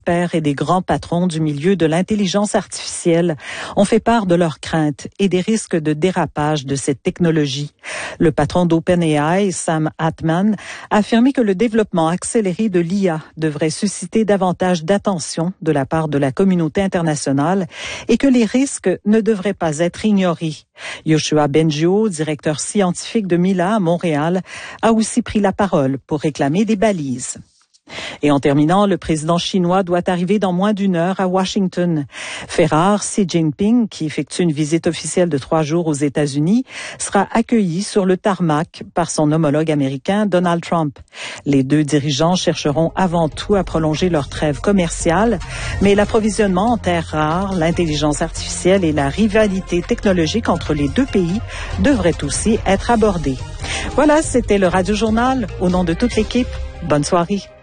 experts et des grands patrons du milieu de l'intelligence artificielle ont fait part de leurs craintes et des risques de dérapage de cette technologie. Le patron d'OpenAI, Sam Altman, a affirmé que le développement accéléré de l'IA devrait susciter davantage d'attention de la part de la communauté internationale et que les risques ne devraient pas être ignorés. Yoshua Bengio, directeur scientifique de Mila à Montréal, a aussi pris la parole pour réclamer des balises. Et en terminant, le président chinois doit arriver dans moins d'une heure à Washington. Fait rare, Xi Jinping, qui effectue une visite officielle de 3 jours aux États-Unis, sera accueilli sur le tarmac par son homologue américain Donald Trump. Les deux dirigeants chercheront avant tout à prolonger leur trêve commerciale, mais l'approvisionnement en terres rares, l'intelligence artificielle et la rivalité technologique entre les deux pays devraient aussi être abordés. Voilà, c'était le Radio Journal. Au nom de toute l'équipe, bonne soirée.